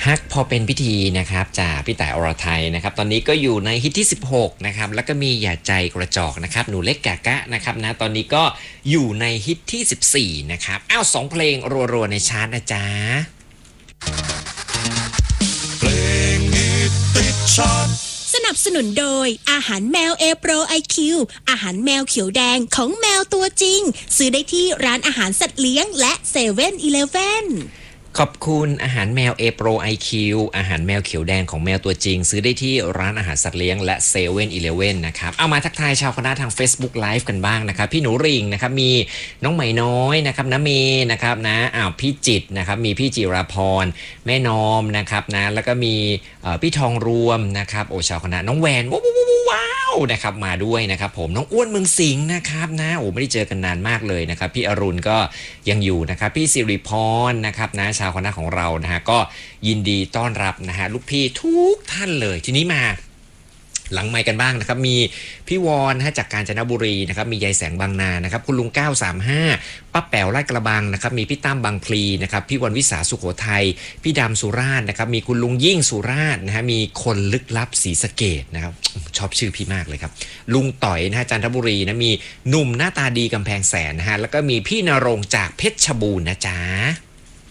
ฮักพอเป็นพิธีนะครับจากพี่ต่ายอรไทยนะครับตอนนี้ก็อยู่ในฮิตที่16นะครับแล้วก็มีอย่าใจกระจอกนะครับหนูเล็กกะกะนะครับนะตอนนี้ก็อยู่ในฮิตที่14นะครับ2เพลงรัวๆในชาร์ตนะจ๊ะเพลงฮิตติดชาร์ตสนับสนุนโดยอาหารแมวเอโปรไอคิวอาหารแมวเขียวแดงของแมวตัวจริงซื้อได้ที่ร้านอาหารสัตว์เลี้ยงและเซเว่นอีเลฟเว่นขอบคุณอาหารแมว A Pro IQ อาหารแมวเขียวแดงของแมวตัวจริงซื้อได้ที่ร้านอาหารสัตว์เลี้ยงและ7 e เ e ่ e อนะครับเอามาทักทายชาวคณะทาง Facebook Live กันบ้างนะครับพี่หนูริงนะครับมีน้องไหมน้อยนะครับน้าเมย์นะครับนะพี่จิตนะครับมีพี่จิราพรแม่นอมนะครับนะแล้วก็มีพี่ทองรวมนะครับชาวคณะน้องแวนว้าวนะครับมาด้วยนะครับผมน้องอ้วนเมืองสิงห์นะครับนะไม่ได้เจอกันนานมากเลยนะครับพี่อรุณก็ยังอยู่นะครับพี่สิริพรนะครับนะชาวคณะของเรานะฮะก็ยินดีต้อนรับนะฮะลูกพี่ทุกท่านเลยทีนี้มาหลังไมค์กันบ้างนะครับมีพี่วอนนะฮะจากกาญจนบุรีนะครับมียายแสงบางนานะครับคุณลุง935ป้าแป๋วลาดกระบังนะครับมีพี่ตั้มบางพลีนะครับพี่วันวิสาสุโขทัยพี่ดำสุราษฎร์นะครับมีคุณลุงยิ่งสุราษฎร์นะฮะมีคนลึกลับศรีสะเกษนะครับชอบชื่อพี่มากเลยครับลุงต่อยนะฮะจันทบุรีนะมีหนุ่มหน้าตาดีกำแพงแสนนะฮะแล้วก็มีพี่นรงค์จากเพชรบูรณ์นะจ๊ะ